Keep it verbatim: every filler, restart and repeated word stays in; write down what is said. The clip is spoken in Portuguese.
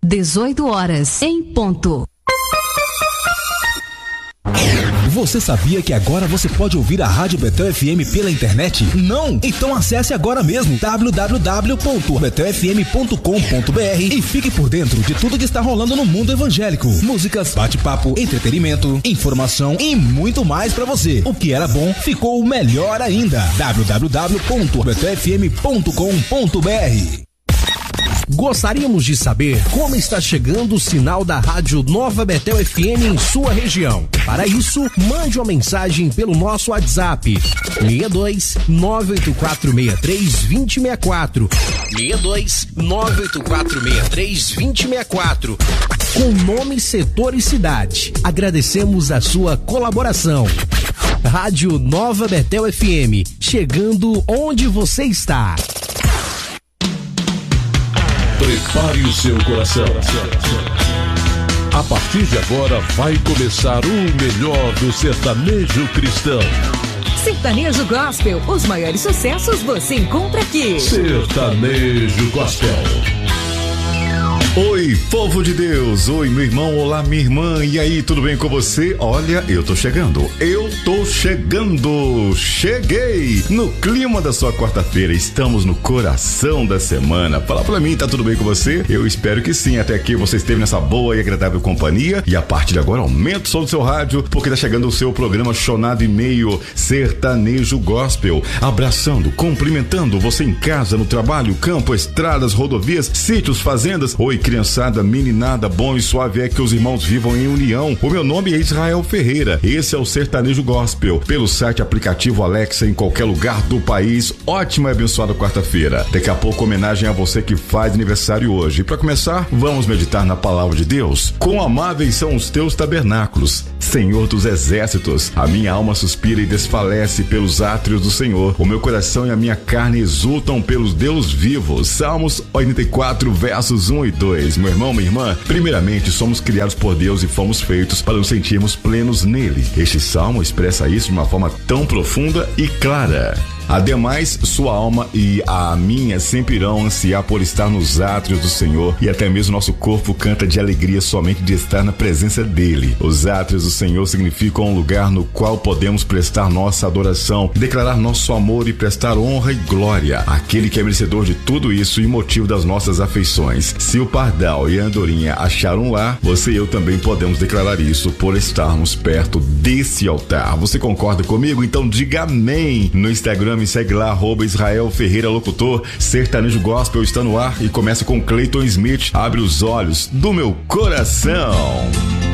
dezoito horas em ponto. Você sabia que agora você pode ouvir a Rádio Betel F M pela internet? Não? Então acesse agora mesmo w w w ponto betel f m ponto com ponto b r e fique por dentro de tudo que está rolando no mundo evangélico. Músicas, bate-papo, entretenimento, informação e muito mais pra você. O que era bom ficou melhor ainda. w w w ponto betel f m ponto com ponto b r. Gostaríamos de saber como está chegando o sinal da Rádio Nova Betel F M em sua região. Para isso, mande uma mensagem pelo nosso WhatsApp seis dois nove oito quatro seis três dois zero seis quatro seis dois nove oito quatro seis três dois zero seis quatro com nome, setor e cidade. Agradecemos a sua colaboração. Rádio Nova Betel F M, chegando onde você está. Prepare o seu coração. A partir de agora vai começar o melhor do sertanejo cristão. Sertanejo Gospel, os maiores sucessos você encontra aqui. Sertanejo Gospel. Oi, povo de Deus, oi meu irmão, olá minha irmã, e aí, tudo bem com você? Olha, eu tô chegando, eu tô chegando, cheguei no clima da sua quarta-feira, estamos no coração da semana. Fala pra mim, tá tudo bem com você? Eu espero que sim, até aqui você esteve nessa boa e agradável companhia, e a partir de agora aumenta o som do seu rádio, porque tá chegando o seu programa Chonado e Meio, Sertanejo Gospel, abraçando, cumprimentando você em casa, no trabalho, campo, estradas, rodovias, sítios, fazendas. Oi, criançada, meninada, bom e suave é que os irmãos vivam em união. O meu nome é Israel Ferreira, esse é o Sertanejo Gospel, pelo site aplicativo Alexa em qualquer lugar do país. Ótima e abençoada quarta-feira. Daqui a pouco homenagem a você que faz aniversário hoje. E para começar, vamos meditar na palavra de Deus. Quão amáveis são os teus tabernáculos, Senhor dos exércitos. A minha alma suspira e desfalece pelos átrios do Senhor. O meu coração e a minha carne exultam pelos Deus vivos. Salmos oitenta e quatro, versos um e dois. Meu irmão, minha irmã, primeiramente somos criados por Deus e fomos feitos para nos sentirmos plenos nele. Este salmo expressa isso de uma forma tão profunda e clara. Ademais, sua alma e a minha sempre irão ansiar por estar nos átrios do Senhor, e até mesmo nosso corpo canta de alegria somente de estar na presença dele. Os átrios do Senhor significam um lugar no qual podemos prestar nossa adoração, declarar nosso amor e prestar honra e glória àquele que é merecedor de tudo isso e motivo das nossas afeições. Se o pardal e a andorinha acharam um lar, você e eu também podemos declarar isso por estarmos perto desse altar. Você concorda comigo? Então diga amém. No Instagram me segue lá, arroba Israel Ferreira Locutor. Sertanejo Gospel está no ar e começa com Cleiton Smith. Abre os olhos do meu coração.